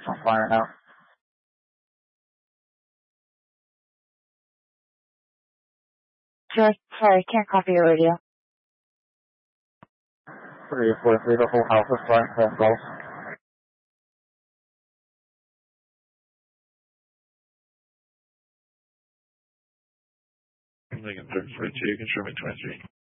On fire now. Sure, sorry, can't copy your radio. 343, the whole house is fire, phone calls. Lincoln 342, you can show me 23.